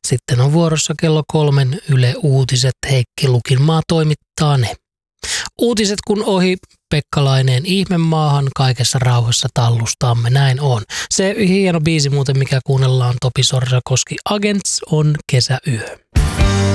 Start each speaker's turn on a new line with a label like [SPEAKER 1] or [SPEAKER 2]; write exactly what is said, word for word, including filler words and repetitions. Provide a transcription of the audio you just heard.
[SPEAKER 1] Sitten on vuorossa kello kolmen Yle Uutiset. Heikki Lukinmaa toimittaa ne. Uutiset kun ohi, Pekka Laineen Ihmemaahan kaikessa rauhassa tallustamme, näin on. Se hieno biisi muuten, mikä kuunnellaan Topi Sorsakoski Agents, on Kesäyö.